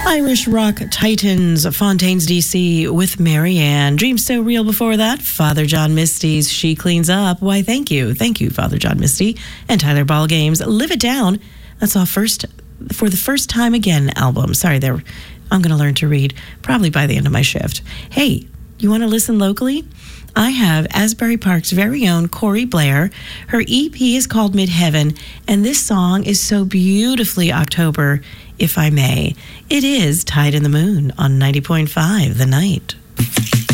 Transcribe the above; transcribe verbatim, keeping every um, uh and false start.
Irish Rock Titans, Fontaines, D C with Marianne. Dreams So Real before that. Father John Misty's She Cleans Up. Why, thank you. Thank you, Father John Misty. And Tyler Ballgame's Live It Down. That's all first, for the first time again album. Sorry, there. I'm going to learn to read probably by the end of my shift. Hey, you want to listen locally? I have Asbury Park's very own Corey Blair. Her E P is called Midheaven, and this song is so beautifully October, if I may. It is Tide in the Moon on ninety point five The Night.